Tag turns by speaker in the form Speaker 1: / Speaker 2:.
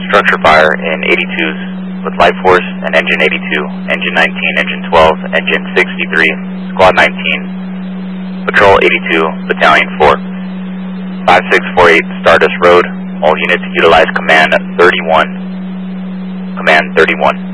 Speaker 1: structure fire in 82s with Light Force and Engine 82, Engine 19, Engine 12, Engine 63, Squad 19, Patrol 82, Battalion 4, 5648 Stardust Road. All units utilize Command 31. Command 31.